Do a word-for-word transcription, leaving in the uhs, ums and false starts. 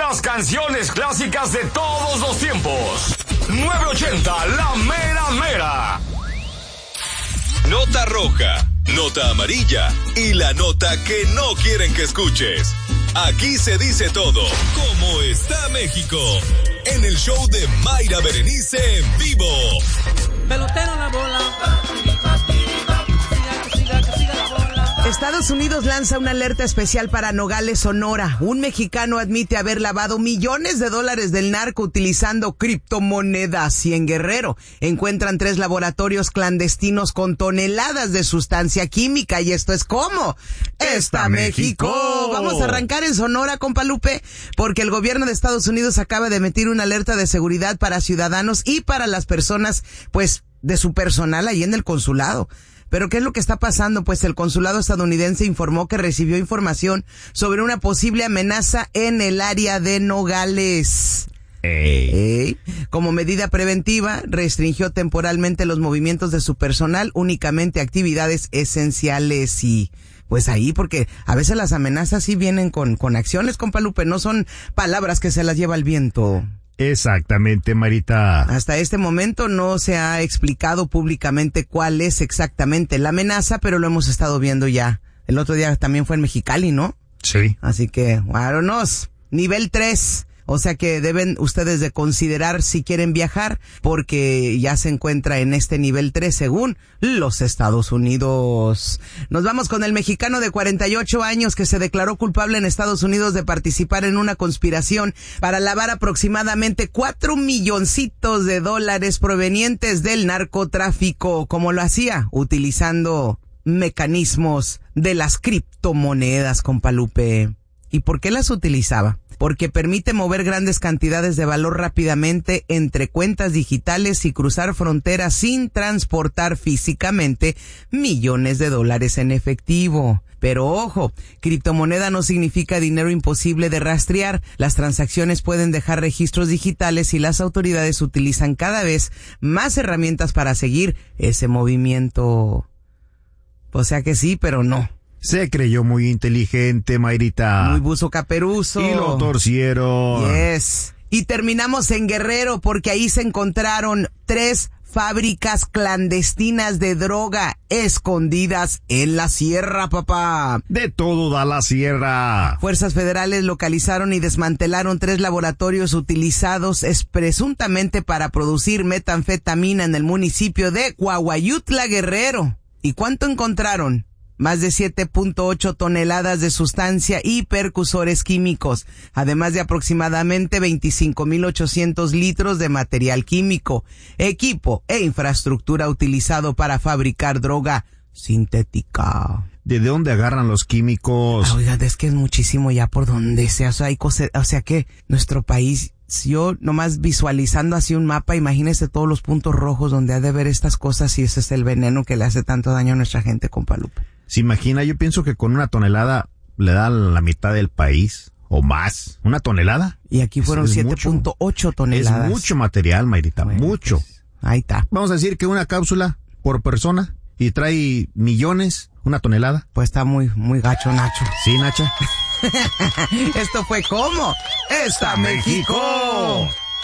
las canciones clásicas de todos los tiempos. nueve ochenta, la mera mera. Nota roja, nota amarilla y la nota que no quieren que escuches. Aquí se dice todo. ¿Cómo está México? En el show de Mayra Berenice en vivo. Pelotero la bola. Estados Unidos lanza una alerta especial para Nogales, Sonora. Un mexicano admite haber lavado millones de dólares del narco utilizando criptomonedas. Y en Guerrero encuentran tres laboratorios clandestinos con toneladas de sustancia química. ¿Y esto es cómo? ¡Está México! México. Vamos a arrancar en Sonora, compa Lupe, porque el gobierno de Estados Unidos acaba de emitir una alerta de seguridad para ciudadanos y para las personas, pues, de su personal ahí en el consulado. ¿Pero qué es lo que está pasando? Pues el consulado estadounidense informó que recibió información sobre una posible amenaza en el área de Nogales. Ey. Ey. Como medida preventiva, restringió temporalmente los movimientos de su personal únicamente a actividades esenciales. Y pues ahí, porque a veces las amenazas sí vienen con, con acciones, compa Lupe, no son palabras que se las lleva el viento. Exactamente, Marita. Hasta este momento no se ha explicado públicamente cuál es exactamente la amenaza, pero lo hemos estado viendo ya. El otro día también fue en Mexicali, ¿no? Sí. Así que, vámonos. Nivel tres. O sea que deben ustedes de considerar si quieren viajar, porque ya se encuentra en este nivel tres según los Estados Unidos. Nos vamos con el mexicano de cuarenta y ocho años que se declaró culpable en Estados Unidos de participar en una conspiración para lavar aproximadamente cuatro milloncitos de dólares provenientes del narcotráfico. ¿Cómo lo hacía? Utilizando mecanismos de las criptomonedas, compa Lupe. ¿Y por qué las utilizaba? Porque permite mover grandes cantidades de valor rápidamente entre cuentas digitales y cruzar fronteras sin transportar físicamente millones de dólares en efectivo. Pero ojo, criptomoneda no significa dinero imposible de rastrear. Las transacciones pueden dejar registros digitales y las autoridades utilizan cada vez más herramientas para seguir ese movimiento. O sea que sí, pero no. Se creyó muy inteligente, Mayrita. Muy buzo caperuzo. Y lo torcieron. Yes. Y terminamos en Guerrero porque ahí se encontraron tres fábricas clandestinas de droga escondidas en la sierra, papá. De todo da la sierra. Fuerzas federales localizaron y desmantelaron tres laboratorios utilizados es presuntamente para producir metanfetamina en el municipio de Coahuayutla, Guerrero. ¿Y cuánto encontraron? Más de siete punto ocho toneladas de sustancia y percursores químicos, además de aproximadamente veinticinco mil ochocientos litros de material químico, equipo e infraestructura utilizado para fabricar droga sintética. ¿De dónde agarran los químicos? Ah, oiga, es que es muchísimo ya por donde sea, o sea, hay cosas, o sea que nuestro país, yo nomás visualizando así un mapa, imagínese todos los puntos rojos donde ha de ver estas cosas y ese es el veneno que le hace tanto daño a nuestra gente, compa Lupe. ¿Se imagina? Yo pienso que con una tonelada le da la mitad del país o más. ¿Una tonelada? Y aquí fueron siete punto ocho toneladas. Es mucho material, Mayrita, bueno, mucho. Pues, ahí está. Vamos a decir que una cápsula por persona y trae millones, una tonelada. Pues está muy, muy gacho, Nacho. Sí, Nacha. Esto fue ¿Cómo? ¡Está México!